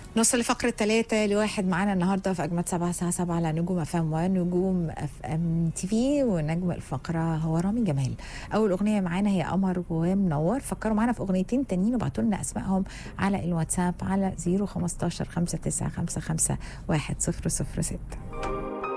نوصل لفقرة 3 لواحد معانا النهاردة في أجمد 7 الساعة 7 على نجوم اف ام ونجوم اف ام تي في. ونجم الفقرة هو رامي جمال. أول أغنية معانا هي قمر ومنور. فكروا معانا في أغنيتين تانيين وبعتوا لنا أسمائهم على الواتساب على 015 5955 1006.